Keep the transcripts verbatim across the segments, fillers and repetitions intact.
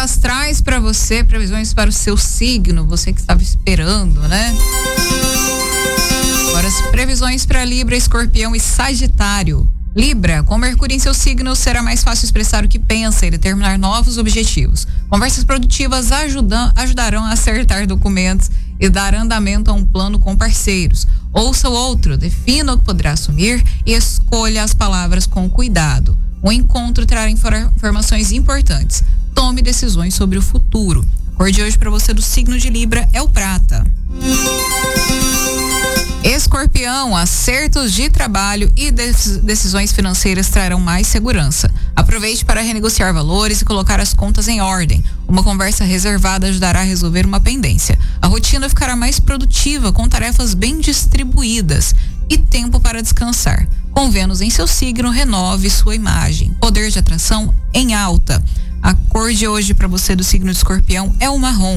astrais para você, previsões para o seu signo, você que estava esperando, né? Agora as previsões para Libra, Escorpião e Sagitário. Libra, com Mercúrio em seu signo, será mais fácil expressar o que pensa e determinar novos objetivos. Conversas produtivas ajudam, ajudarão a acertar documentos e dar andamento a um plano com parceiros. Ouça o outro, defina o que poderá assumir e escolha as palavras com cuidado. O encontro trará informações importantes. Tome decisões sobre o futuro. A cor de hoje para você do signo de Libra é o prata. Escorpião, acertos de trabalho e decisões financeiras trarão mais segurança. Aproveite para renegociar valores e colocar as contas em ordem. Uma conversa reservada ajudará a resolver uma pendência. A rotina ficará mais produtiva, com tarefas bem distribuídas e tempo para descansar. Com Vênus em seu signo, renove sua imagem. Poder de atração em alta. A cor de hoje para você do signo de Escorpião é o marrom.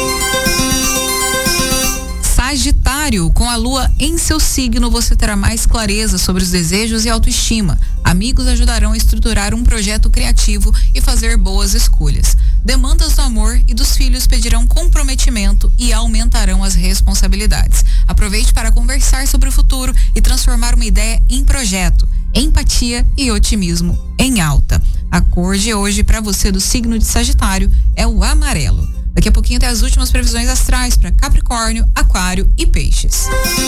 Sagitário, com a lua em seu signo, você terá mais clareza sobre os desejos e autoestima. Amigos ajudarão a estruturar um projeto criativo e fazer boas escolhas. Demandas do amor e dos filhos pedirão comprometimento e aumentarão as responsabilidades. Aproveite para conversar sobre o futuro e transformar uma ideia em projeto. Empatia e otimismo em alta. A cor de hoje para você do signo de Sagitário é o amarelo. Daqui a pouquinho tem as últimas previsões astrais para Capricórnio, Aquário e Peixes.